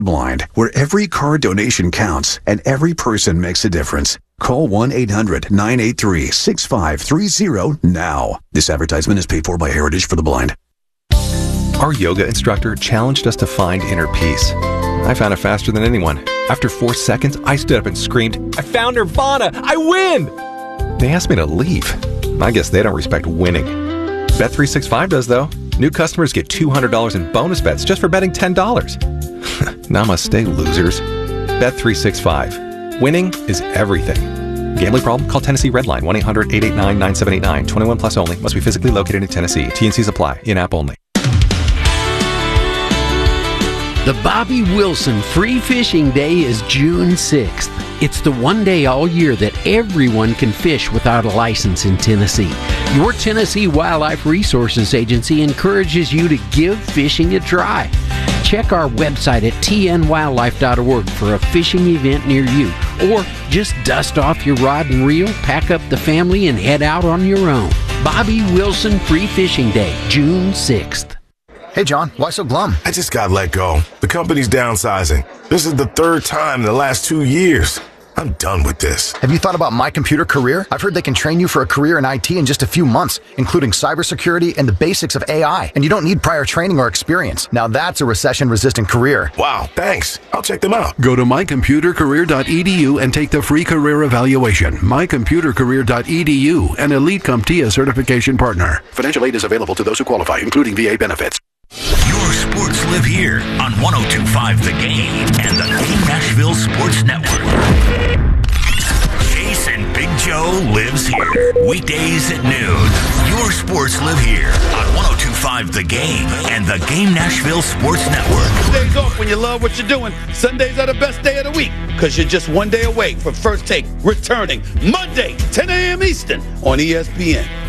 Blind, where every car donation counts and every person makes a difference. Call 1-800-983-6530 now. This advertisement is paid for by Heritage for the Blind. Our yoga instructor challenged us to find inner peace. I found it faster than anyone. After 4 seconds, I stood up and screamed, "I found Nirvana! I win!" They asked me to leave. I guess they don't respect winning. Bet365 does, though. New customers get $200 in bonus bets just for betting $10. Namaste, losers. Bet365. Winning is everything. Gambling problem? Call Tennessee Redline 1-800-889-9789. 21 plus only. Must be physically located in Tennessee. T&Cs apply. In-app only. The Bobby Wilson Free Fishing Day is June 6th. It's the one day all year that everyone can fish without a license in Tennessee. Your Tennessee Wildlife Resources Agency encourages you to give fishing a try. Check our website at tnwildlife.org for a fishing event near you. Or just dust off your rod and reel, pack up the family, and head out on your own. Bobby Wilson Free Fishing Day, June 6th. Hey, John, why so glum? I just got let go. The company's downsizing. This is the third time in the last 2 years. I'm done with this. Have you thought about My Computer Career? I've heard they can train you for a career in IT in just a few months, including cybersecurity and the basics of AI. And you don't need prior training or experience. Now that's a recession-resistant career. Wow, thanks. I'll check them out. Go to mycomputercareer.edu and take the free career evaluation. mycomputercareer.edu, an Elite CompTIA certification partner. Financial aid is available to those who qualify, including VA benefits. Your sports live here on 102.5 The Game and the Game Nashville Sports Network. Jason Big Joe lives here. Weekdays at noon. Your sports live here on 102.5 The Game and the Game Nashville Sports Network. Days off when you love what you're doing. Sundays are the best day of the week because you're just one day away from First Take returning Monday, 10 a.m. Eastern on ESPN.